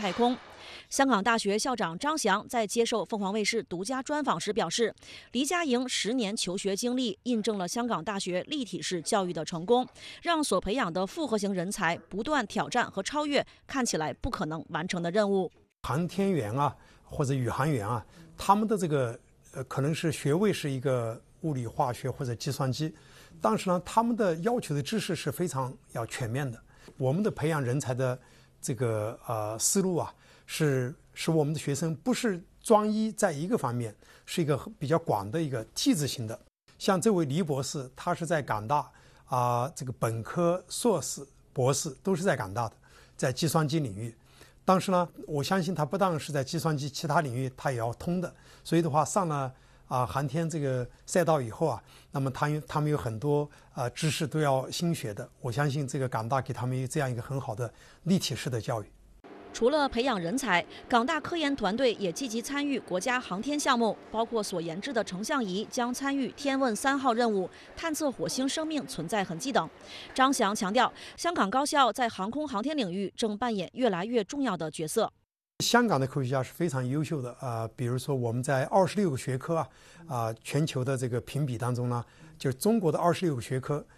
太空。香港大学校长张翔在接受凤凰卫视独家专访时表示，黎佳莹10年求学经历印证了香港大学立体式教育的成功，让所培养的复合型人才不断挑战和超越看起来不可能完成的任务。 航天员啊，或者宇航员啊，他们的这个可能是学位是一个物理、化学或者计算机，但是呢，他们的要求的知识是非常要全面的。我们的培养人才的这个思路啊，是使我们的学生不是专一在一个方面，是一个比较广的一个 T 字形的。像这位黎博士，他是在港大这个本科、硕士、博士都是在港大的，在计算机领域。但是呢，我相信他不但是在计算机，其他领域他也要通的。所以的话，上了航天这个赛道以后啊，那么他们有很多知识都要新学的。我相信这个港大给他们这样一个很好的立体式的教育。 除了培养人才，港大科研团队也积极参与国家航天项目，包括所研制的成像仪将参与天问3号任务，探测火星生命存在痕迹等。张翔强调，香港高校在航空航天领域正扮演越来越重要的角色。 香港的科学家是非常优秀的比如说我们在26个学科全球的这个评比当中呢，就是中国的26个学科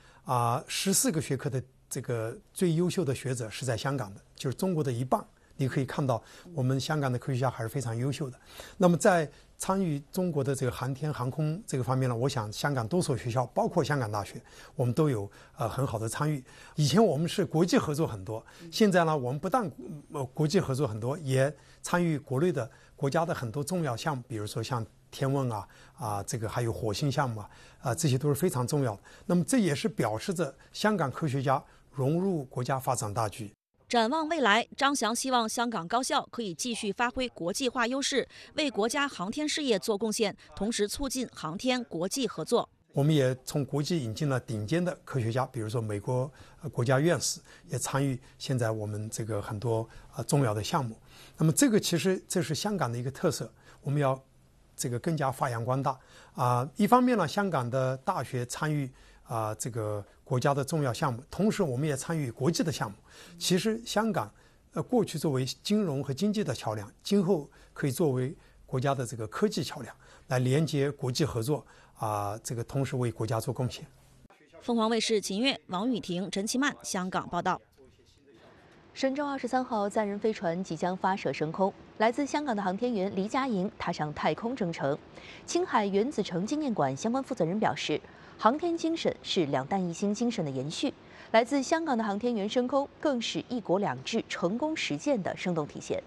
14个学科的这个最优秀的学者是在香港的，就是中国的一半。你可以看到，我们香港的科学家还是非常优秀的。那么在参与中国的这个航天航空这个方面呢，我想香港多所学校，包括香港大学，我们都有很好的参与。以前我们是国际合作很多，现在呢，我们不但国际合作很多，也参与国内的国家的很多重要项目，比如说像天问这个还有火星项目这些都是非常重要的。那么这也是表示着香港科学家融入国家发展大局。 展望未来，张翔希望香港高校可以继续发挥国际化优势，为国家航天事业做贡献，同时促进航天国际合作。 我们也从国际引进了顶尖的科学家，比如说美国国家院士也参与现在我们这个很多重要的项目。那么这个其实这是香港的一个特色，我们要这个更加发扬光大一方面呢，香港的大学参与这个国家的重要项目，同时我们也参与国际的项目。其实香港过去作为金融和经济的桥梁，今后可以作为国家的这个科技桥梁，来连接国际合作这个同时为国家做贡献。 凤凰卫视秦月、王雨婷、陈其曼香港报道。 神舟23号载人飞船即将发射升空，来自香港的航天员黎佳莹踏上太空征程。青海原子城纪念馆相关负责人表示，航天精神是两弹一星精神的延续，来自香港的航天员升空，更是一国两制成功实践的生动体现。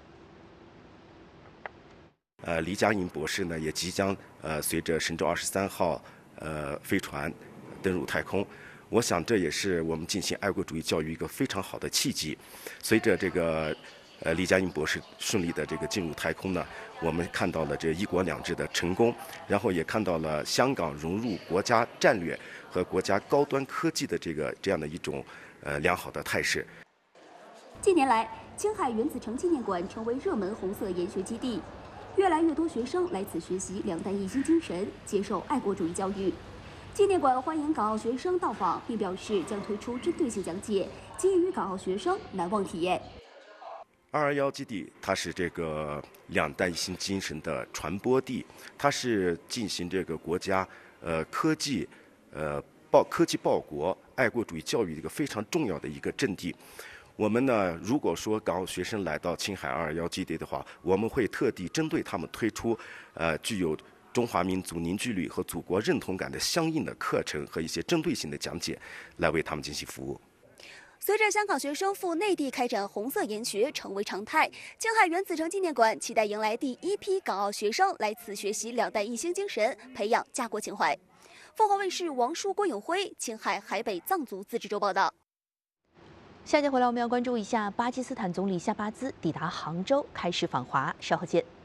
黎佳莹博士呢，也即将随着神舟23号飞船登陆太空。我想这也是我们进行爱国主义教育一个非常好的契机。随着这个黎佳莹博士顺利的这个进入太空呢，我们看到了这一国两制的成功，然后也看到了香港融入国家战略和国家高端科技的这样的一种良好的态势。 近年来，青海原子城纪念馆成为热门红色研学基地，越来越多学生来此学习两弹一星精神，接受爱国主义教育。纪念馆欢迎港澳学生到访，并表示将推出针对性讲解，给予港澳学生难忘体验。 221基地它是这个两弹一星精神的传播地，它是进行这个国家科技报国、爱国主义教育的一个非常重要的一个阵地。我们呢，如果说港澳学生来到青海221基地的话，我们会特地针对他们推出具有中华民族凝聚力和祖国认同感的相应的课程和一些针对性的讲解，来为他们进行服务。 随着香港学生赴内地开展红色研学成为常态，青海原子城纪念馆期待迎来第一批港澳学生来此学习两弹一星精神，培养家国情怀。凤凰卫视王叔、郭永辉，青海海北藏族自治州报道。 下节回来，我们要关注一下巴基斯坦总理夏巴兹抵达杭州，开始访华。稍后见。